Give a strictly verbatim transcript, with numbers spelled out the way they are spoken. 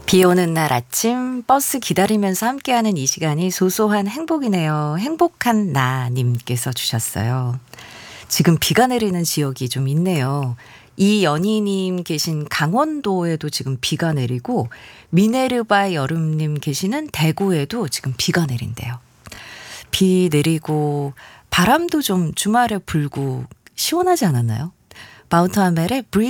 비 오는 날 아침 버스 기다리면서 함께하는 이 시간이 소소한 행복이네요. 행복한 나님께서 주셨어요. 지금 비가 내리는 지역이 좀 있네요. 이연희님 계신 강원도에도 지금 비가 내리고 미네르바 여름님 계시는 대구에도 지금 비가 내린대요. 비 내리고 바람도 좀 주말에 불고 시원하지 않았나요? 마운트 아멜의 브리